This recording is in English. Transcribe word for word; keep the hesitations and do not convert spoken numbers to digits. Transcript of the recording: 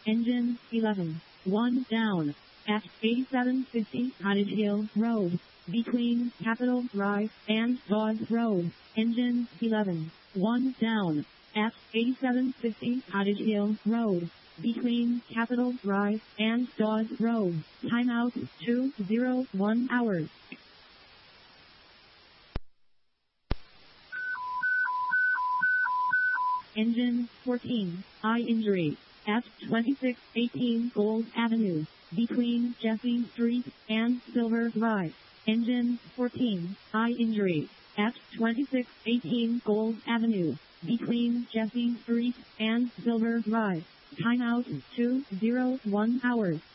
Engine eleven. one down. At eighty-seven fifty Cottage Hill Road, between Capitol Drive and Dawes Road. Engine eleven. one down. At eighty-seven fifty Cottage Hill Road, between Capitol Drive and Dawes Road. Timeout two oh one hours. Engine fourteen. Eye injury. At twenty-six eighteen Gold Avenue, between Jesse Street and Silver Drive. Engine fourteen. Eye injury. At twenty-six eighteen Gold Avenue, between Jesse Street and Silver Drive. Timeout two oh one hours.